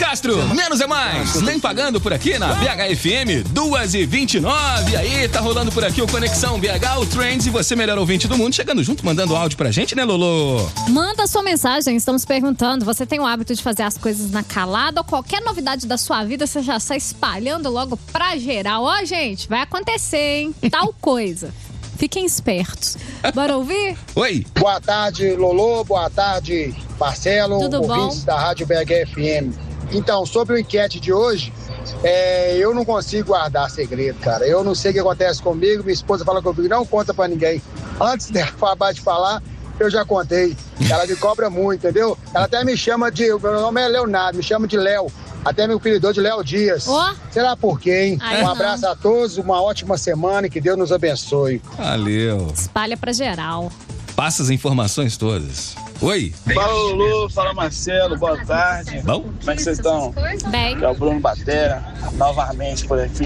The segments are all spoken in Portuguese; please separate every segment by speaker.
Speaker 1: Castro, menos é mais. Nem pagando por aqui na BHFM 2h29. Aí, tá rolando por aqui o Conexão BH, o Trends e você, melhor ouvinte do mundo, chegando junto, mandando áudio pra gente, né, Lolo?
Speaker 2: Manda sua mensagem, estamos perguntando, você tem o hábito de fazer as coisas na calada ou qualquer novidade da sua vida, você já sai espalhando logo pra geral. Ó, gente, vai acontecer, hein? Tal coisa. Fiquem espertos. Bora ouvir?
Speaker 1: Oi.
Speaker 3: Boa tarde, Lolo. Boa tarde, Marcelo.
Speaker 2: Tudo
Speaker 3: ouvintes
Speaker 2: bom?
Speaker 3: da Rádio BHFM. Então, sobre o enquete de hoje, eu não consigo guardar segredo, cara. Eu não sei o que acontece comigo. Minha esposa fala comigo, não conta pra ninguém. Antes dela acabar de falar, eu já contei. Ela me cobra muito, entendeu? Ela até me chama de... Meu nome é Leonardo, me chama de Léo. Até meu apelidou de Léo Dias.
Speaker 2: Ó.
Speaker 3: Será por quê, hein?
Speaker 2: Ai,
Speaker 3: um abraço a todos, uma ótima semana e que Deus nos abençoe.
Speaker 1: Valeu.
Speaker 2: Espalha pra geral.
Speaker 1: Passa as informações todas. Oi.
Speaker 4: Fala, Lulu. Fala, Marcelo. Boa tarde.
Speaker 1: Bom?
Speaker 4: Como é que vocês estão?
Speaker 2: Bem.
Speaker 4: Aqui é o Bruno Batera, novamente por aqui.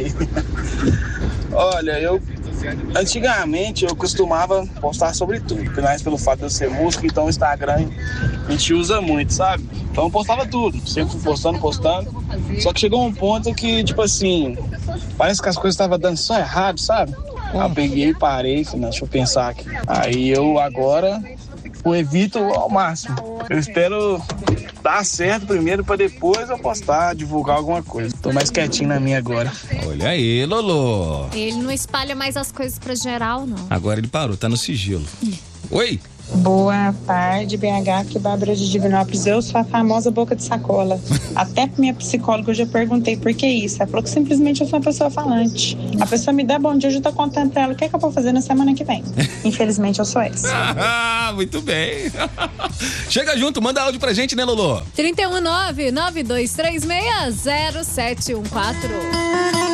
Speaker 4: Olha, antigamente eu costumava postar sobre tudo, mas pelo fato de eu ser músico, então o Instagram a gente usa muito, sabe? Então eu postava tudo, sempre fui postando. Só que chegou um ponto que, tipo assim, parece que as coisas estavam dando só errado, sabe? Aí eu peguei e parei, falei, deixa eu pensar aqui. Aí eu agora evito ao máximo. Eu espero dar certo primeiro pra depois eu postar, divulgar alguma coisa. Tô mais quietinho na minha agora.
Speaker 1: Olha aí, Lolo.
Speaker 2: Ele não espalha mais as coisas pra geral, não.
Speaker 1: Agora ele parou, tá no sigilo. Oi.
Speaker 5: Boa tarde, BH, aqui Bárbara de Divinópolis. Eu sou a famosa boca de sacola. Até pra minha psicóloga eu já perguntei por que isso. Ela falou que simplesmente eu sou uma pessoa falante. A pessoa me dá bom dia, eu já tô contando pra ela o que é que eu vou fazer na semana que vem. Infelizmente eu sou essa.
Speaker 1: Muito bem. Chega junto, manda áudio pra gente, né, Lolo?
Speaker 2: 319-9236-0714